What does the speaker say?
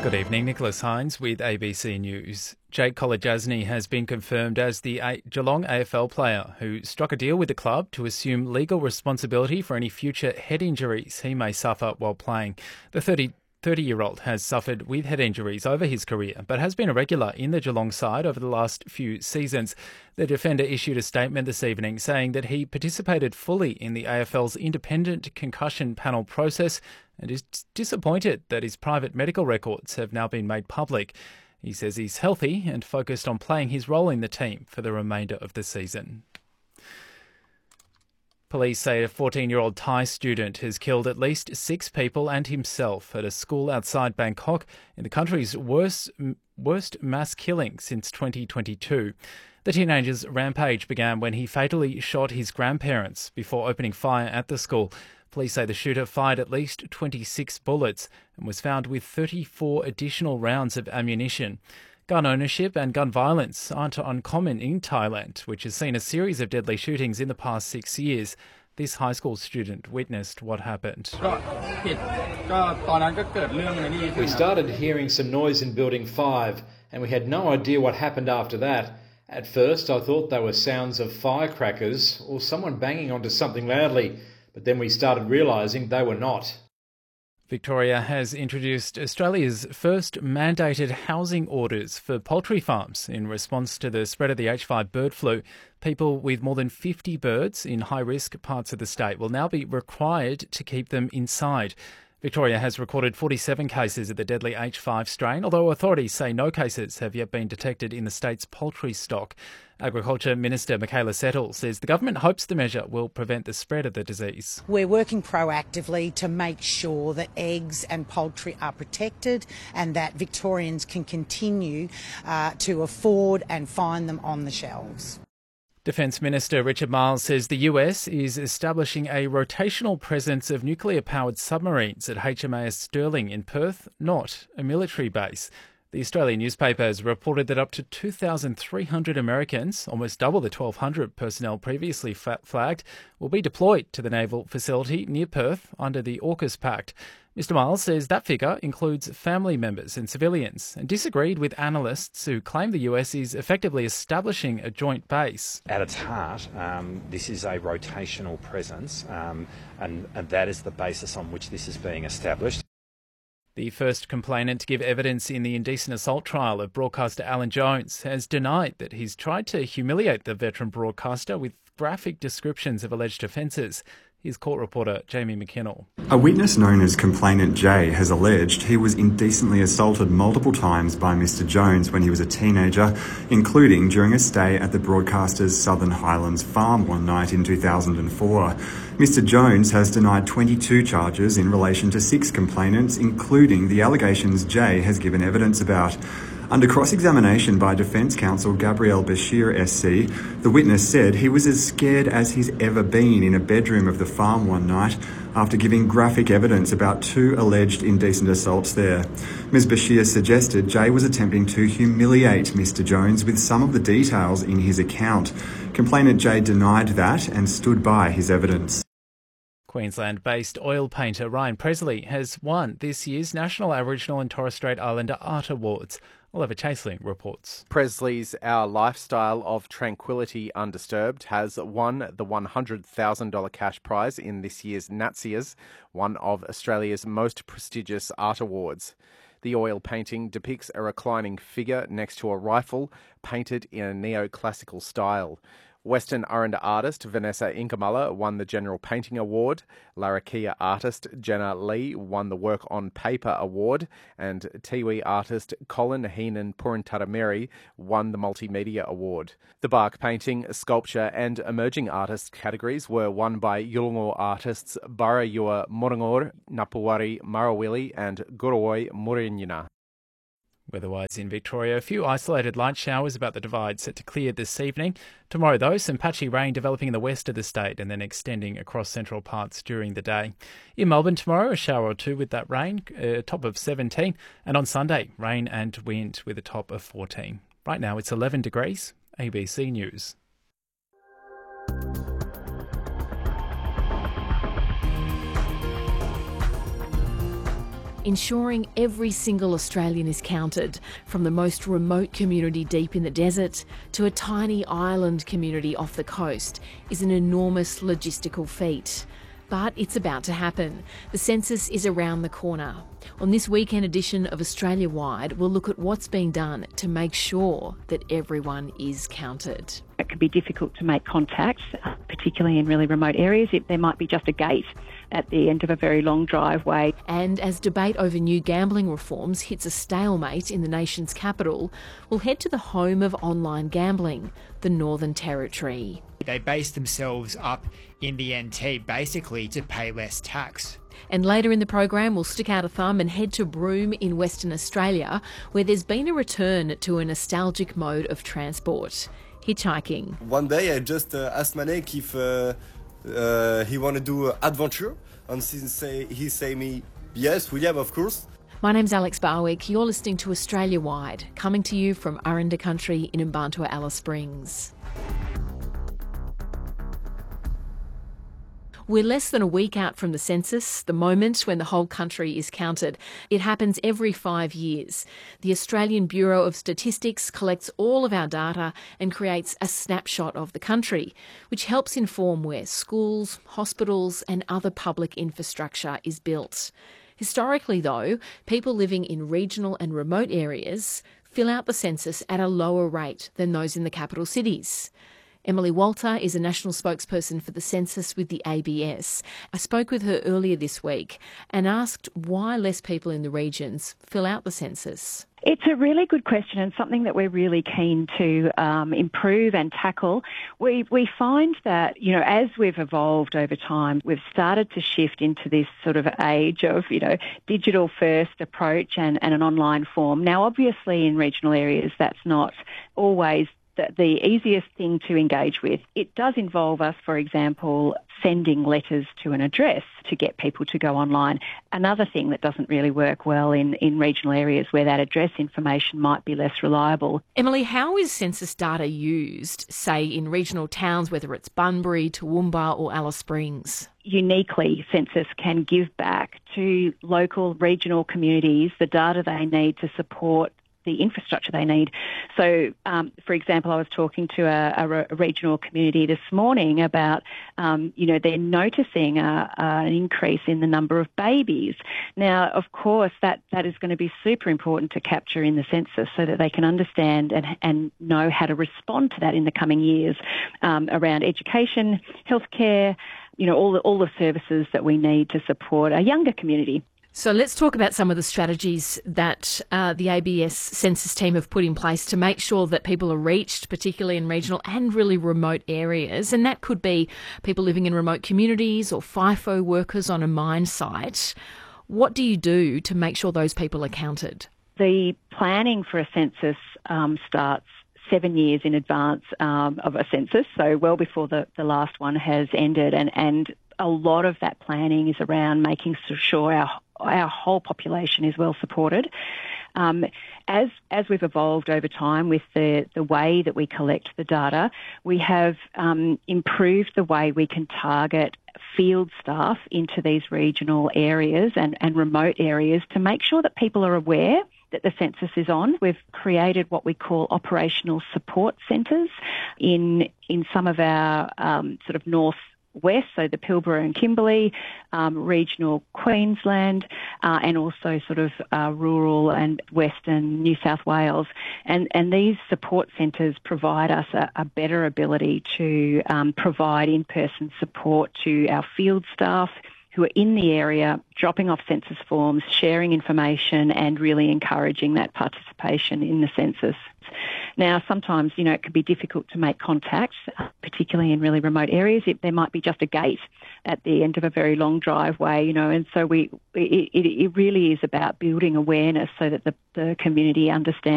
Good evening, Nicholas Hines with ABC News. Jake Kolodjasny has been confirmed as the Geelong AFL player who struck a deal with the club to assume legal responsibility for any future head injuries he may suffer while playing. The 30-year-old has suffered with head injuries over his career, but has been a regular in the Geelong side over the last few seasons. The defender issued a statement this evening saying that he participated fully in the AFL's independent concussion panel process and is disappointed that his private medical records have now been made public. He says he's healthy and focused on playing his role in the team for the remainder of the season. Police say a 14-year-old Thai student has killed at least 6 people and himself at a school outside Bangkok in the country's worst mass killing since 2022. The teenager's rampage began when he fatally shot his grandparents before opening fire at the school. Police say the shooter fired at least 26 bullets and was found with 34 additional rounds of ammunition. Gun ownership and gun violence aren't uncommon in Thailand, which has seen a series of deadly shootings in the past 6 years. This high school student witnessed what happened. We started hearing some noise in Building 5 and we had no idea what happened after that. At first I thought they were sounds of firecrackers or someone banging onto something loudly, but then we started realising they were not. Victoria has introduced Australia's first mandated housing orders for poultry farms in response to the spread of the H5 bird flu. People with more than 50 birds in high-risk parts of the state will now be required to keep them inside. Victoria has recorded 47 cases of the deadly H5 strain, although authorities say no cases have yet been detected in the state's poultry stock. Agriculture Minister Michaela Settle says the government hopes the measure will prevent the spread of the disease. We're working proactively to make sure that eggs and poultry are protected and that Victorians can continue to afford and find them on the shelves. Defence Minister Richard Marles says the US is establishing a rotational presence of nuclear-powered submarines at HMAS Stirling in Perth, not a military base. The Australian newspaper has reported that up to 2,300 Americans, almost double the 1,200 personnel previously flagged, will be deployed to the naval facility near Perth under the AUKUS Pact. Mr Miles says that figure includes family members and civilians and disagreed with analysts who claim the US is effectively establishing a joint base. At its heart, this is a rotational presence and that is the basis on which this is being established. The first complainant to give evidence in the indecent assault trial of broadcaster Alan Jones has denied that he's tried to humiliate the veteran broadcaster with graphic descriptions of alleged offences. Here's court reporter Jamie McKinnell. A witness known as Complainant J has alleged he was indecently assaulted multiple times by Mr Jones when he was a teenager, including during a stay at the broadcaster's Southern Highlands farm one night in 2004. Mr Jones has denied 22 charges in relation to 6 complainants, including the allegations J has given evidence about. Under cross-examination by Defence Counsel Gabrielle Bashir SC, the witness said he was as scared as he's ever been in a bedroom of the farm one night after giving graphic evidence about 2 alleged indecent assaults there. Ms Bashir suggested Jay was attempting to humiliate Mr Jones with some of the details in his account. Complainant Jay denied that and stood by his evidence. Queensland-based oil painter Ryan Presley has won this year's National Aboriginal and Torres Strait Islander Art Awards. Oliver Chaseling reports. Presley's Our Lifestyle of Tranquility Undisturbed has won the $100,000 cash prize in this year's Natsias, one of Australia's most prestigious art awards. The oil painting depicts a reclining figure next to a rifle painted in a neoclassical style. Western Aranda artist Vanessa Inkamala won the General Painting Award, Larrakia artist Jenna Lee won the Work on Paper Award, and Tiwi artist Colin Heenan Puruntarameri won the Multimedia Award. The bark painting, sculpture and emerging artist categories were won by Yulngu artists Barayua Morangor, Napuwari Marawili and Guroi Murinyina. Weather-wise in Victoria, a few isolated light showers about the divide set to clear this evening. Tomorrow, though, some patchy rain developing in the west of the state and then extending across central parts during the day. In Melbourne tomorrow, a shower or two with that rain, a top of 17. And on Sunday, rain and wind with a top of 14. Right now, it's 11 degrees. ABC News. ensuring every single Australian is counted, from the most remote community deep in the desert to a tiny island community off the coast, is an enormous logistical feat. But it's about to happen. The census is around the corner. On this weekend edition of Australia Wide, we'll look at what's being done to make sure that everyone is counted. It can be difficult to make contact, particularly in really remote areas. There might be just a gate at the end of a very long driveway. And as debate over new gambling reforms hits a stalemate in the nation's capital, we'll head to the home of online gambling, the Northern Territory. They base themselves up in the NT basically to pay less tax. And later in the program, we'll stick out a thumb and head to Broome in Western Australia, where there's been a return to a nostalgic mode of transport: hitchhiking. One day I just asked Manek if he want to do adventure, and he say me, yes, William, of course. My name's Alex Barwick. You're listening to Australia Wide, coming to you from Aranda Country in Mbantua, Alice Springs. We're less than a week out from the census, the moment when the whole country is counted. It happens every 5 years. The Australian Bureau of Statistics collects all of our data and creates a snapshot of the country, which helps inform where schools, hospitals and other public infrastructure is built. Historically, though, people living in regional and remote areas fill out the census at a lower rate than those in the capital cities. Emily Walter is a national spokesperson for the census with the ABS. I spoke with her earlier this week and asked why less people in the regions fill out the census. It's a really good question and something that we're really keen to improve and tackle. We find that, as we've evolved over time, we've started to shift into this sort of age of, digital first approach and an online form. Now, obviously in regional areas, that's not always the easiest thing to engage with. It does involve us, for example, sending letters to an address to get people to go online. Another thing that doesn't really work well in regional areas where that address information might be less reliable. Emily, how is census data used, say, in regional towns, whether it's Bunbury, Toowoomba or Alice Springs? Uniquely, census can give back to local regional communities the data they need to support the infrastructure they need. So, for example, I was talking to a regional community this morning about, they're noticing an increase in the number of babies. Now, of course, that is going to be super important to capture in the census so that they can understand and know how to respond to that in the coming years around education, healthcare, all the services that we need to support a younger community. So let's talk about some of the strategies that the ABS census team have put in place to make sure that people are reached, particularly in regional and really remote areas. And that could be people living in remote communities or FIFO workers on a mine site. What do you do to make sure those people are counted? The planning for a census starts 7 years in advance of a census, so well before the last one has ended. And a lot of that planning is around making sure our whole population is well supported. As we've evolved over time with the way that we collect the data, we have improved the way we can target field staff into these regional areas and remote areas to make sure that people are aware that the census is on. We've created what we call operational support centres in some of our sort of northwest, so the Pilbara and Kimberley, regional Queensland, and also sort of rural and western New South Wales. And these support centres provide us a better ability to provide in-person support to our field staff who are in the area, dropping off census forms, sharing information and really encouraging that participation in the census. Now, sometimes, it can be difficult to make contact, particularly in really remote areas. There might be just a gate at the end of a very long driveway, and so it really is about building awareness so that the community understands